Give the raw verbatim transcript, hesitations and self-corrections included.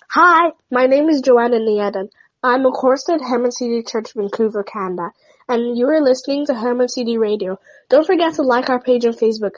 Hi, my name is Joanna Nieden. I'm a chorister at Herman C D Church, Vancouver, Canada, and you are listening to Herman C D Radio. Don't forget to like our page on Facebook.